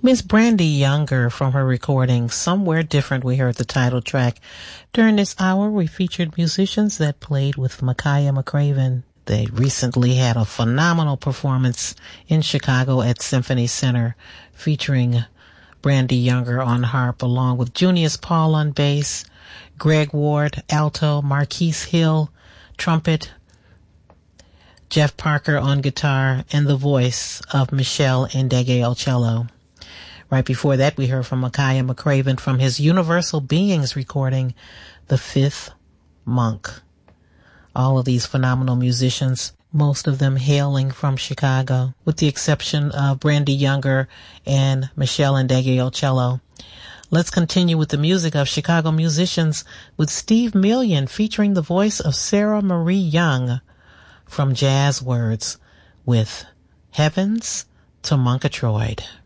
Miss Brandy Younger from her recording Somewhere Different. We heard the title track. During this hour, we featured musicians that played with Makaya McCraven. They recently had a phenomenal performance in Chicago at Symphony Center featuring Brandy Younger on harp along with Junius Paul on bass, Greg Ward, alto, Marquise Hill, trumpet, Jeff Parker on guitar, and the voice of Michelle Ndegeocello cello. Right before that, we heard from Makaya McCraven from his Universal Beings recording, The Fifth Monk. All of these phenomenal musicians, most of them hailing from Chicago, with the exception of Brandy Younger and Michelle Ndegeocello cello. Let's continue with the music of Chicago musicians with Steve Million featuring the voice of Sarah Marie Young from Jazz Words with Heavens to Murgatroyd.